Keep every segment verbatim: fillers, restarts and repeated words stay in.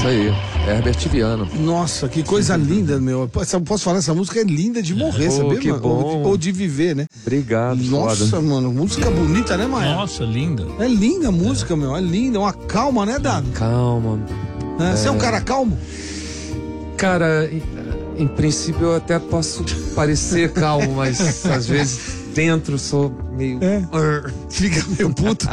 aí, Herbert Viana. Nossa, que coisa linda, meu. Posso falar, essa música é linda de morrer, oh, sabia, que mano? bom. Ou, de, ou de viver, né? Obrigado, Nossa, foda. mano, música bonita, né, Maia? Nossa, linda. É linda a música, é. meu, é linda, uma calma, né, Dado? Calma. É, você é um cara calmo? Cara, em, em princípio eu até posso parecer calmo, mas às vezes dentro sou meio... É. Fica meio puto.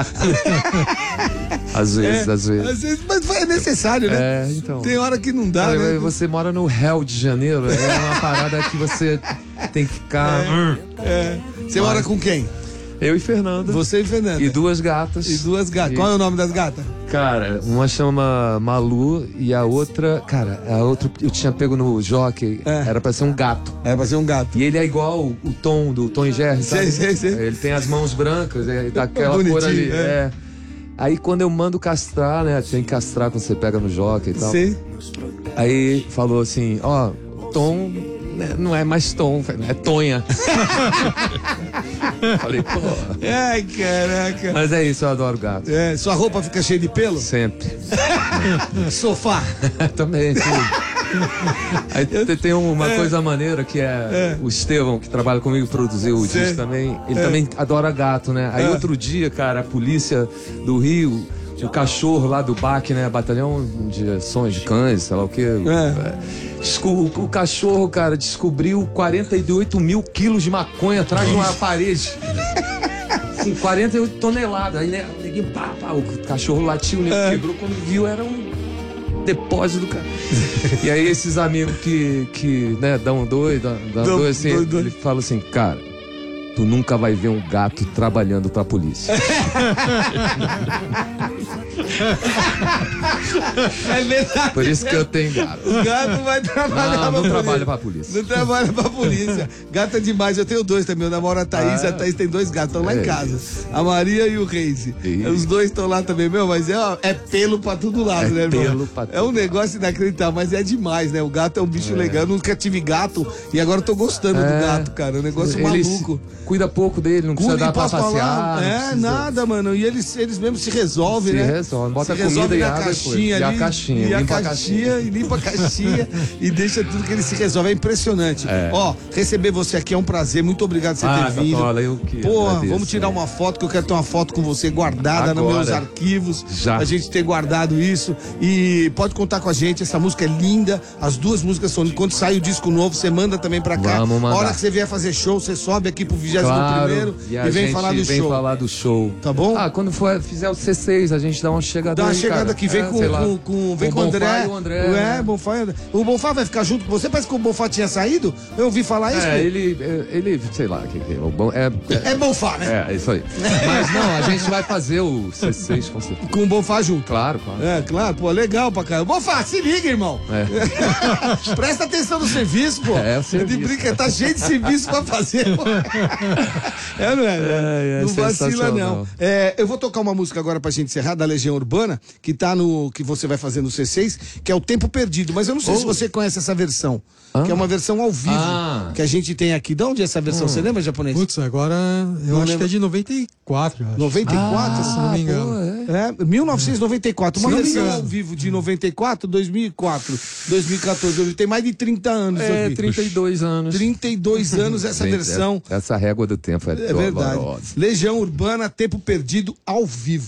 Às vezes, é, às vezes. Às vezes, mas é necessário, né? É, então. Tem hora que não dá, Cara, né? Você mora no Rio de Janeiro, é uma parada que você tem que ficar... É, é. Você mas... mora com quem? Eu e Fernanda. Você e Fernanda. E duas gatas. E duas gatas. E... Qual é o nome das gatas? Cara, uma chama Malu e a outra... Cara, a outra eu tinha pego no jockey, é. Era pra ser um gato. Era pra ser um gato. E ele é igual o, o Tom, do Tom e Jerry, sabe? Sei, sei, sei. Ele tem as mãos brancas, é daquela cor ali. É. é. Aí quando eu mando castrar, né? Tem que castrar quando você pega no jockey e tal. Sim. Aí falou assim, ó, Tom... Não é mais Tom, é Tonha. Falei, pô. Ai, caraca. Mas é isso, eu adoro gato. É, sua roupa fica cheia de pelo? Sempre. Sofá? Também, tudo. Aí tem uma é. coisa maneira que é, é o Estevão, que trabalha comigo, produziu o disco também. Ele é. também adora gato, né? Aí é. outro dia, cara, a polícia do Rio, o cachorro lá do B A C, né? Batalhão de Ações de Cães, sei lá o quê. É. O, o cachorro, cara, descobriu quarenta e oito mil quilos de maconha atrás de uma parede. Assim, quarenta e oito toneladas. Aí, né, pá, pá, o cachorro latiu, né, é. quebrou. Quando viu, era um depósito do cara. E aí, esses amigos que, que né, dão dois, dão, dão Dou, dois, assim, dois, dois. Ele fala assim, cara, tu nunca vai ver um gato trabalhando pra polícia. É verdade. Por isso que eu tenho gato. O gato vai trabalhar não, não pra trabalha pra polícia. Não trabalha pra polícia. Gato é demais. Eu tenho dois também. Eu namoro a Thaís. Ah, a Thaís tem dois gatos. Estão lá é em casa. Isso. A Maria e o Reise. Os dois estão lá também, meu. Mas é, ó, é pelo pra todo lado, é né, irmão? Pelo pra é um negócio inacreditável, mas é demais, né? O gato é um bicho é. legal. Eu nunca tive gato e agora eu tô gostando é. do gato, cara. É um negócio Ele maluco. Cuida pouco dele, não precisa dar pra passear. É, precisa... nada, mano. E eles, eles mesmo se resolvem, se né? Resolve. Bota se comida resolve e na água caixinha depois. ali. E a caixinha. E a limpa caixinha, a caixinha. e limpa a caixinha e deixa tudo que ele se resolve. É impressionante. É. Ó, receber você aqui é um prazer. Muito obrigado por você ah, ter vindo. Olha, eu que Porra, agradeço, vamos tirar né? uma foto, que eu quero ter uma foto com você guardada Agora, nos meus arquivos. Já. A gente ter guardado isso. E pode contar com a gente. Essa música é linda. As duas músicas são. Quando sai o disco novo, você manda também pra cá. Vamos mandar. A hora que você vier fazer show, você sobe aqui pro vigésimo primeiro claro. e, e, e vem falar do vem show. falar do show. Tá bom? Ah, quando for, fizer o C seis, a gente dá uma chegada Dá uma aí, chegada cara. aqui, vem é, com, com, com, vem com, com o André. E o André. É, né? Bonfá e André. O Bonfá vai ficar junto com você? Parece que o Bonfá tinha saído. Eu ouvi falar isso. É, ele, ele, sei lá, que, que, é, é, é Bonfá, né? É, é isso aí. Mas não, a gente vai fazer o C seis com certeza. Com o Bonfá junto. Claro, claro. É, claro, pô, legal pra caramba. Bonfá, se liga, irmão. É. Presta atenção no serviço, pô. É, o serviço. De brinca, tá cheio de serviço pra fazer, pô. É, não é? é, é não vacila, não. É, eu vou tocar uma música agora pra gente encerrar, da Legião Urbana, que tá no, que você vai fazer no C seis, que é o Tempo Perdido. Mas eu não sei oh. se você conhece essa versão, ah. que é uma versão ao vivo, ah. que a gente tem aqui. De onde é essa versão? Hum. Você lembra, japonês? Putz, agora eu não acho lembro. que é de noventa e quatro. Eu acho. noventa e quatro? Ah, se não me engano. Pô, é. é, mil novecentos e noventa e quatro. Uma versão ao vivo de noventa e quatro, dois mil e quatro, dois mil e quatorze. Tem mais de trinta anos. É, trinta e dois anos. trinta e dois anos essa gente, versão. Essa régua do tempo é, é verdade. Legião Urbana, Tempo Perdido ao vivo.